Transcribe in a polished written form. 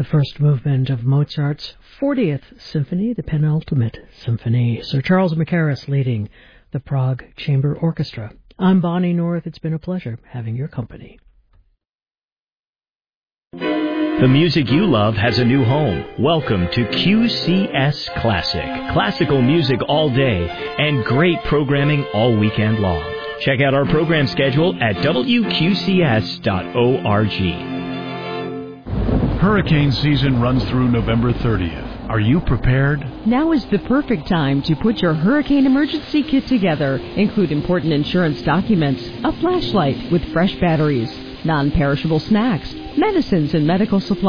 the first movement of Mozart's 40th Symphony, the penultimate symphony. Sir Charles Mackerras leading the Prague Chamber Orchestra. I'm Bonnie North. It's been a pleasure having your company. The music you love has a new home. Welcome to QCS Classic. Classical music all day and great programming all weekend long. Check out our program schedule at wqcs.org. Hurricane season runs through November 30th. Are you prepared? Now is the perfect time to put your hurricane emergency kit together. Include important insurance documents, a flashlight with fresh batteries, non-perishable snacks, medicines and medical supplies.